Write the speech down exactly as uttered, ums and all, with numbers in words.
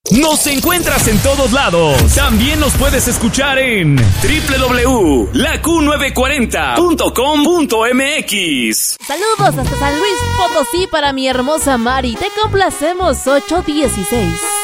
Nos encuentras en todos lados. También nos puedes escuchar en doble u doble u doble u punto la q novecientos cuarenta punto com punto m x. Saludos hasta San Luis Potosí para mi hermosa Mari. Te complacemos ocho dieciséis.